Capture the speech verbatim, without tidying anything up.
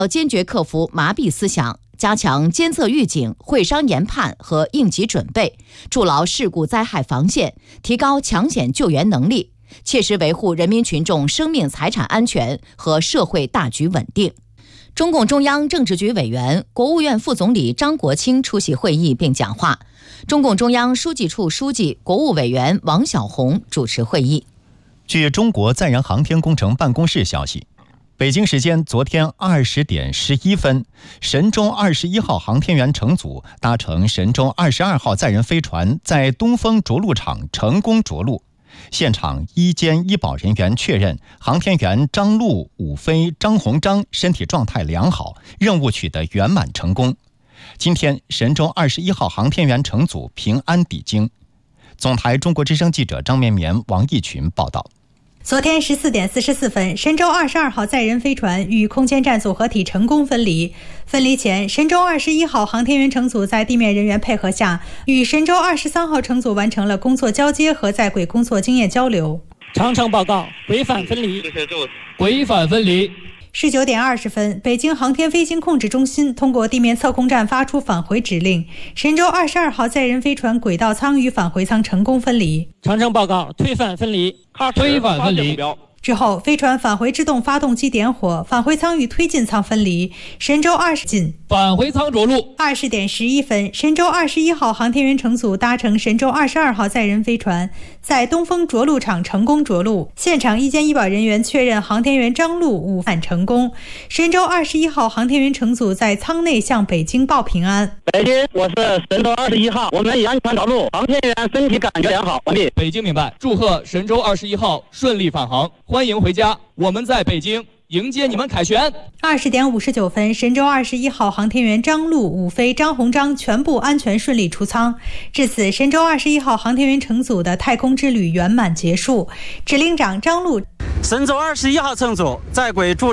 要坚决克服麻痹思想，加强监测预警、会商研判和应急准备，筑牢事故灾害防线，提高抢险救援能力，切实维护人民群众生命财产安全和社会大局稳定。中共中央政治局委员、国务院副总理张国清出席会议并讲话，中共中央书记处书记、国务委员王小洪主持会议。 据中国载人航天工程办公室消息，北京时间昨天二十点十一分，神舟二十一号航天员乘组搭乘神舟二十二号载人飞船在东风着陆场成功着陆。现场医监医保人员确认，航天员张陆、武飞、张鸿章身体状态良好，任务取得圆满成功。今天，神舟二十一号航天员乘组平安抵京。总台中国之声记者张绵绵、王义群报道。 昨天十四点四十四分，神舟二十二号载人飞船与空间站组合体成功分离。分离前，神舟二十一号航天员乘组在地面人员配合下，与神舟二十三号乘组完成了工作交接和在轨工作经验交流。 长城报告，轨返分离，轨返分离。 十九点二十分，北京航天飞行控制中心通过地面测控站发出返回指令，神舟二十二号载人飞船轨道舱与返回舱成功分离。 长城报告，推返分离，推返分离。 之后，飞船返回制动发动机点火，返回舱与推进舱分离。神舟二十进返回舱着陆。 二十点十一分，神舟二十一号航天员乘组搭乘神舟二十二号载人飞船在东风着陆场成功着陆。现场医监医保人员确认航天员张陆、武返成功。神舟二十一号航天员乘组在舱内向北京报平安。 北京，我是神舟二十一号，我们已安全着陆，航天员身体感觉良好，完毕。 北京明白，祝贺神舟二十一号顺利返航，欢迎回家，我们在北京迎接你们凯旋。 二十点五十九分，神舟二十一号航天员张陆、武飞、张鸿章全部安全顺利出舱。至此，神舟二十一号航天员乘组的太空之旅圆满结束。指令长张陆， 神舟二十一号乘组在轨助